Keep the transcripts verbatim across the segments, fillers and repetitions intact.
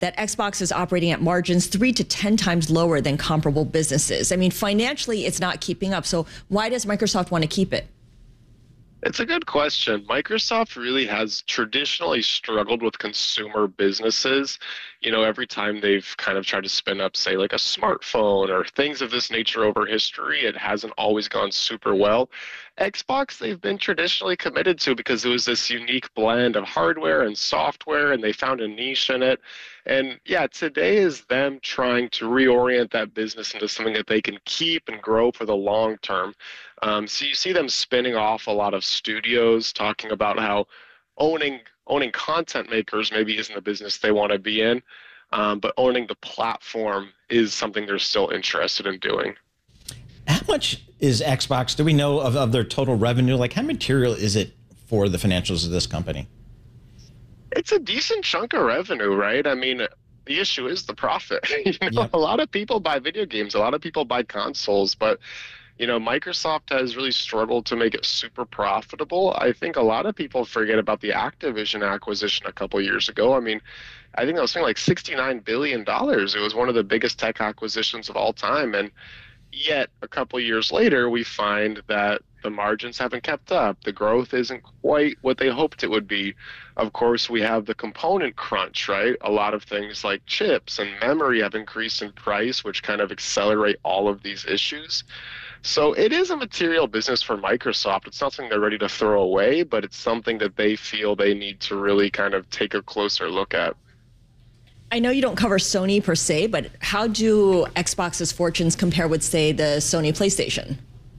that Xbox is operating at margins three to ten times lower than comparable businesses. I mean, financially, it's not keeping up. So why does Microsoft want to keep it? It's a good question. Microsoft really has traditionally struggled with consumer businesses. You know, every time they've kind of tried to spin up, say, like a smartphone or things of this nature over history, it hasn't always gone super well. Xbox, they've been traditionally committed to because it was this unique blend of hardware and software, and they found a niche in it. And yeah, today is them trying to reorient that business into something that they can keep and grow for the long term. Um, so you see them spinning off a lot of studios, talking about how owning owning content makers maybe isn't the business they want to be in, um, but owning the platform is something they're still interested in doing. How much is Xbox, do we know of, of their total revenue? Like, how material is it for the financials of this company? It's a decent chunk of revenue, right? I mean, the issue is the profit. you know, Yep. A lot of people buy video games, a lot of people buy consoles, but you know, Microsoft has really struggled to make it super profitable. I think a lot of people forget about the Activision acquisition a couple years ago. I mean, I think that was something like sixty-nine billion dollars. It was one of the biggest tech acquisitions of all time. And yet, a couple years later, we find that the margins haven't kept up. The growth isn't quite what they hoped it would be. Of course, we have the component crunch, right? A lot of things like chips and memory have increased in price, which kind of accelerate all of these issues. So it is a material business for Microsoft. It's not something they're ready to throw away, but it's something that they feel they need to really kind of take a closer look at. I know you don't cover Sony per se, but how do Xbox's fortunes compare with, say, the Sony PlayStation?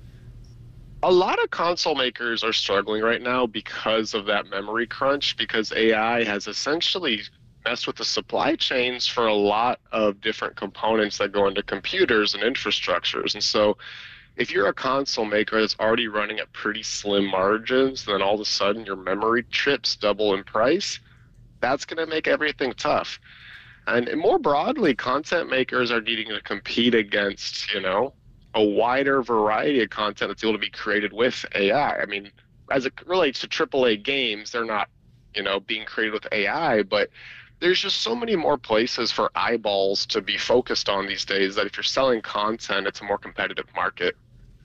A lot of console makers are struggling right now because of that memory crunch, because A I has essentially messed with the supply chains for a lot of different components that go into computers and infrastructures. And so if you're a console maker that's already running at pretty slim margins, then all of a sudden your memory chips double in price, that's going to make everything tough. And more broadly, content makers are needing to compete against, you know, a wider variety of content that's able to be created with A I. I mean, as it relates to triple A games, they're not, you know, being created with A I, but there's just so many more places for eyeballs to be focused on these days that if you're selling content, it's a more competitive market.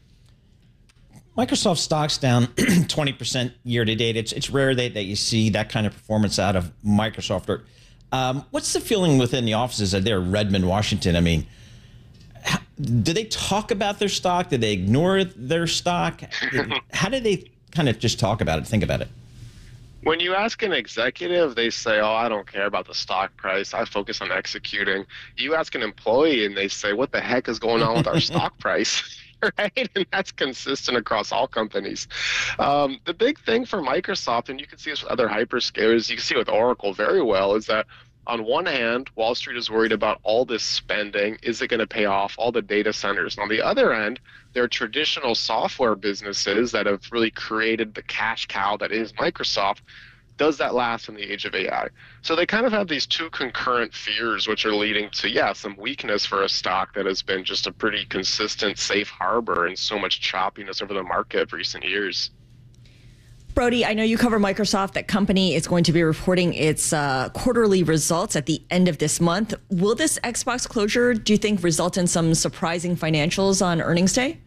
Microsoft stock's down twenty percent year to date. It's it's rare that, that you see that kind of performance out of Microsoft. Um, what's the feeling within the offices there in Redmond, Washington? I mean, how, do they talk about their stock? Do they ignore their stock? How do they kind of just talk about it, think about it? When you ask an executive, they say, oh, I don't care about the stock price. I focus on executing. You ask an employee and they say, what the heck is going on with our stock price? Right? And that's consistent across all companies. Um, the big thing for Microsoft, and you can see this with other hyperscalers, you can see it with Oracle very well, is that on one hand, Wall Street is worried about all this spending. Is it going to pay off all the data centers? And on the other end, there are traditional software businesses that have really created the cash cow that is Microsoft. Does that last in the age of A I? So they kind of have these two concurrent fears, which are leading to, yeah, some weakness for a stock that has been just a pretty consistent safe harbor and so much choppiness over the market of recent years. Brody, I know you cover Microsoft. That company is going to be reporting its uh, quarterly results at the end of this month. Will this Xbox closure, do you think, result in some surprising financials on earnings day?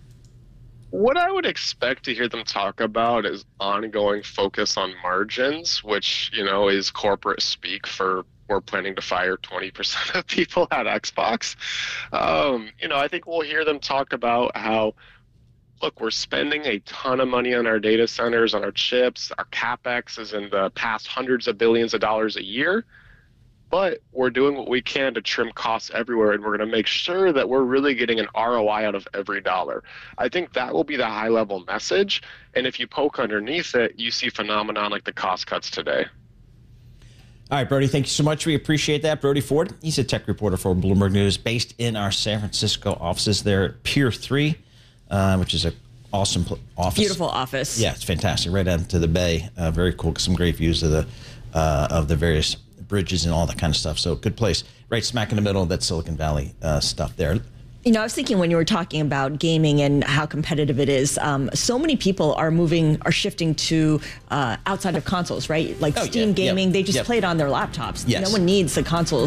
What I would expect to hear them talk about is ongoing focus on margins, which, you know, is corporate speak for we're planning to fire twenty percent of people at Xbox. Um, you know, I think we'll hear them talk about how, look, we're spending a ton of money on our data centers, on our chips. Our CapEx is in the past hundreds of billions of dollars a year. But we're doing what we can to trim costs everywhere, and we're going to make sure that we're really getting an R O I out of every dollar. I think that will be the high-level message, and if you poke underneath it, you see phenomenon like the cost cuts today. All right, Brody, thank you so much. We appreciate that. Brody Ford, he's a tech reporter for Bloomberg News, based in our San Francisco offices there at Pier three, uh, which is an awesome office. Beautiful office. Yeah, it's fantastic. Right out to the bay. Uh, very cool. Some great views of the uh, of the various bridges and all that kind of stuff. So good place. Right smack in the middle of that Silicon Valley uh, stuff there. You know, I was thinking when you were talking about gaming and how competitive it is, um, so many people are moving, are shifting to uh, outside of consoles, right? Like Oh, Steam yeah, gaming, yep, they just yep. play it on their laptops. Yes. No one needs the consoles.